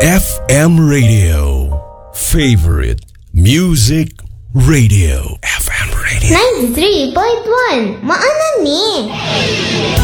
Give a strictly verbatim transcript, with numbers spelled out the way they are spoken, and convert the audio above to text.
F M Radio. Favorite Music Radio. F M Radio. ninety-three point one. Maanan ni.